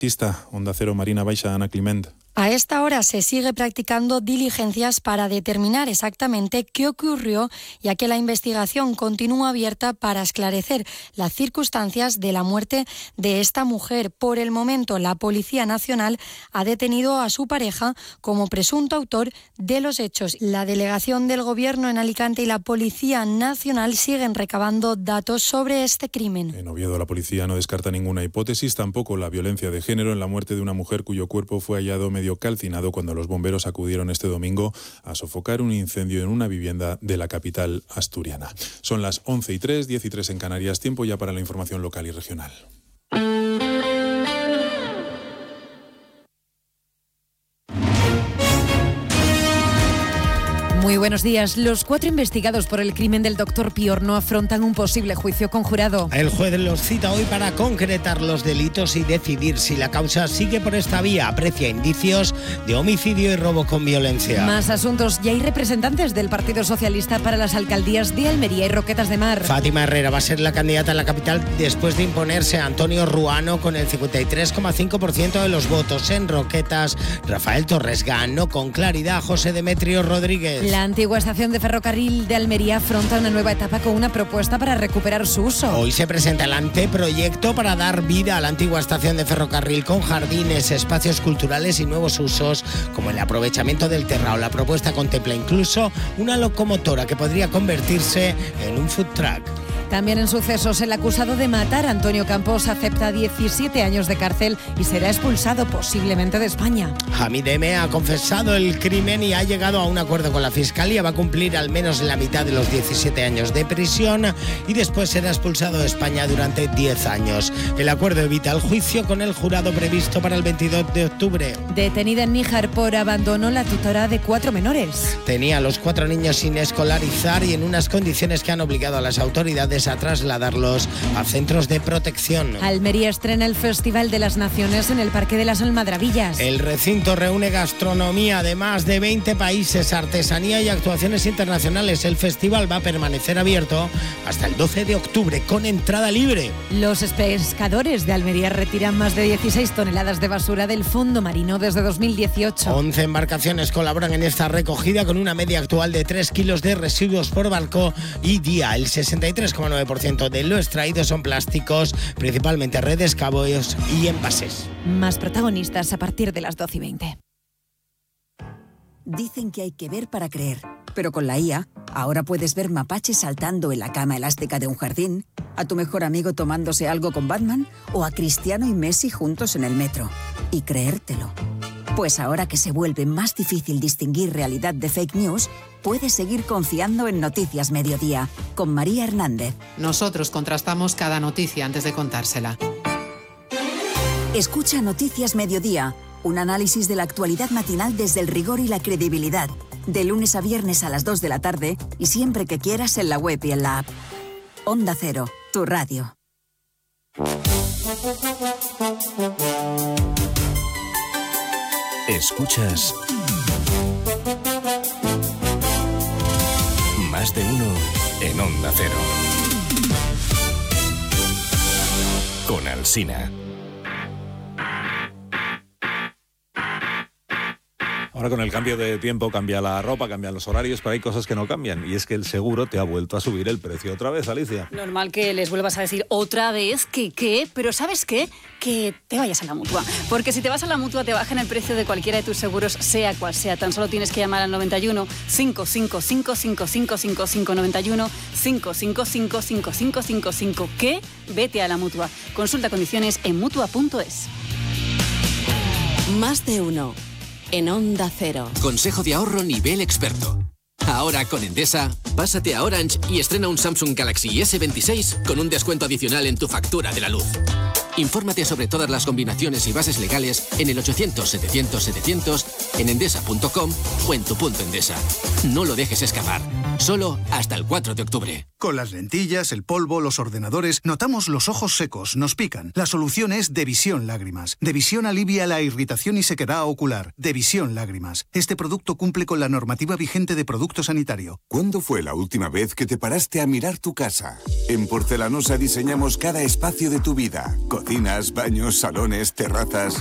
Onda Cero, Marina Baixa, Ana Climent. A esta hora se sigue practicando diligencias para determinar exactamente qué ocurrió, ya que la investigación continúa abierta para esclarecer las circunstancias de la muerte de esta mujer. Por el momento, la Policía Nacional ha detenido a su pareja como presunto autor de los hechos. La delegación del Gobierno en Alicante y la Policía Nacional siguen recabando datos sobre este crimen. En Oviedo, la policía no descarta ninguna hipótesis, tampoco la violencia de género en la muerte de una mujer cuyo cuerpo fue hallado medio calcinado cuando los bomberos acudieron este domingo a sofocar un incendio en una vivienda de la capital asturiana. Son las 11:03, 10:03 en Canarias, tiempo ya para la información local y regional. Muy buenos días. Los 4 investigados por el crimen del doctor Piorno afrontan un posible juicio conjurado. El juez los cita hoy para concretar los delitos y decidir si la causa sigue por esta vía. Aprecia indicios de homicidio y robo con violencia. Más asuntos. Ya hay representantes del Partido Socialista para las alcaldías de Almería y Roquetas de Mar. Fátima Herrera va a ser la candidata en la capital después de imponerse a Antonio Ruano con el 53,5% de los votos. En Roquetas, Rafael Torres ganó con claridad a José Demetrio Rodríguez. La antigua estación de ferrocarril de Almería afronta una nueva etapa con una propuesta para recuperar su uso. Hoy se presenta el anteproyecto para dar vida a la antigua estación de ferrocarril con jardines, espacios culturales y nuevos usos, como el aprovechamiento del terrao. La propuesta contempla incluso una locomotora que podría convertirse en un food truck. También en sucesos, el acusado de matar a Antonio Campos acepta 17 años de cárcel y será expulsado posiblemente de España. Hamid M. ha confesado el crimen y ha llegado a un acuerdo con la Fiscalía. Va a cumplir al menos la mitad de los 17 años de prisión y después será expulsado de España durante 10 años. El acuerdo evita el juicio con el jurado previsto para el 22 de octubre. Detenida en Níjar por abandono la tutora de 4 menores. Tenía a los 4 niños sin escolarizar y en unas condiciones que han obligado a las autoridades a trasladarlos a centros de protección. Almería estrena el Festival de las Naciones en el Parque de las Almadrabillas. El recinto reúne gastronomía de más de 20 países, artesanía y actuaciones internacionales. El festival va a permanecer abierto hasta el 12 de octubre con entrada libre. Los pescadores de Almería retiran más de 16 toneladas de basura del fondo marino desde 2018. 11 embarcaciones colaboran en esta recogida con una media actual de 3 kilos de residuos por barco y día. El 63,9% de lo extraído son plásticos, principalmente redes, cabos y envases. Más protagonistas a partir de las 12:20. Dicen que hay que ver para creer, pero con la IA, ahora puedes ver mapaches saltando en la cama elástica de un jardín, a tu mejor amigo tomándose algo con Batman o a Cristiano y Messi juntos en el metro. Y creértelo. Pues ahora que se vuelve más difícil distinguir realidad de fake news, puedes seguir confiando en Noticias Mediodía, con María Hernández. Nosotros contrastamos cada noticia antes de contársela. Escucha Noticias Mediodía, un análisis de la actualidad matinal desde el rigor y la credibilidad, de lunes a viernes a las 2 de la tarde y siempre que quieras en la web y en la app. Onda Cero, tu radio. Escuchas Más de uno en Onda Cero. Con Alsina. Ahora con el cambio de tiempo cambia la ropa, cambian los horarios, pero hay cosas que no cambian. Y es que el seguro te ha vuelto a subir el precio otra vez, Alicia. Normal que les vuelvas a decir otra vez que pero ¿sabes qué? Que te vayas a la Mutua. Porque si te vas a la Mutua te bajan el precio de cualquiera de tus seguros, sea cual sea. Tan solo tienes que llamar al 91 555 5555 91 555 5555. ¿Qué? Vete a la Mutua. Consulta condiciones en Mutua.es. Más de uno. En Onda Cero. Consejo de ahorro nivel experto. Ahora con Endesa, pásate a Orange y estrena un Samsung Galaxy S26 con un descuento adicional en tu factura de la luz. Infórmate sobre todas las combinaciones y bases legales en el 800-700-700, en endesa.com o en tu punto Endesa. No lo dejes escapar. Solo hasta el 4 de octubre. Con las lentillas, el polvo, los ordenadores, notamos los ojos secos, nos pican. La solución es Devisión Lágrimas. Devisión alivia la irritación y sequedad ocular. Devisión Lágrimas. Este producto cumple con la normativa vigente de producto sanitario. ¿Cuándo fue la última vez que te paraste a mirar tu casa? En Porcelanosa diseñamos cada espacio de tu vida. Cocinas, baños, salones, terrazas.